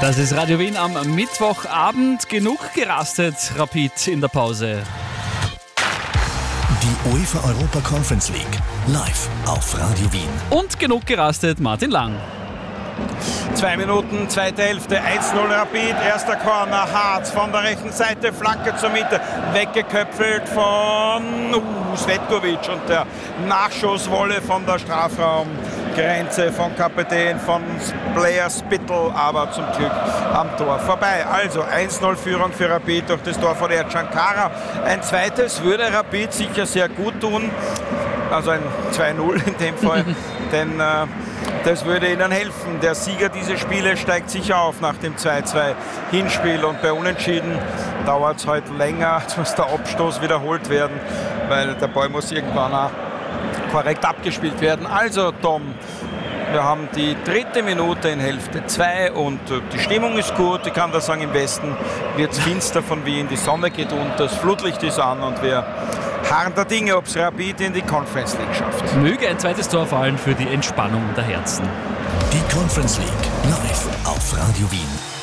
Das ist Radio Wien am Mittwochabend. Genug gerastet, Rapid in der Pause. Die UEFA Europa Conference League live auf Radio Wien. Und genug gerastet, Martin Lang. 2 Minuten, zweite Hälfte, 1-0 Rapid, erster Corner, Harz von der rechten Seite, Flanke zur Mitte, weggeköpfelt von Svetkovic und der Nachschusswolle von der Strafraumgrenze von Kapitän von Blair Spittle, aber zum Glück am Tor vorbei. Also 1-0 Führung für Rapid durch das Tor von Ercan Kara. Ein zweites würde Rapid sicher sehr gut tun, also ein 2-0 in dem Fall, denn das würde ihnen helfen. Der Sieger dieser Spiele steigt sicher auf nach dem 2-2 Hinspiel und bei Unentschieden dauert es heute länger. Jetzt muss der Abstoß wiederholt werden, weil der Ball muss irgendwann auch korrekt abgespielt werden. Also Tom, wir haben die 3. Minute in Hälfte 2 und die Stimmung ist gut. Ich kann da sagen, im Westen wird es finster von Wien, die Sonne geht unter, das Flutlicht ist an und wir harren der Dinge, ob es Rapid in die Conference League schafft. Möge ein zweites Tor fallen für die Entspannung der Herzen. Die Conference League live auf Radio Wien.